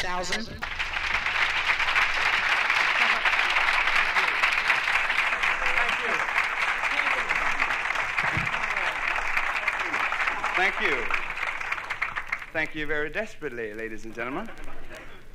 $5,000. Thank you. Thank you very desperately, ladies and gentlemen.